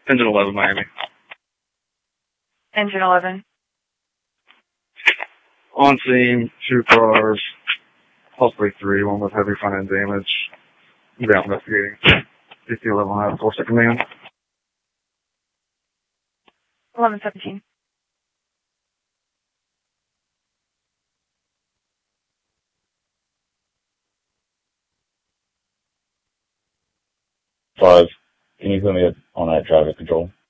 Engine 11, Miami. Engine 11. On scene, 2 cars, possibly 3, one with heavy front end damage. Down investigating. DC-11 has 4 command. 1117. Five. Can you put me on that traffic control?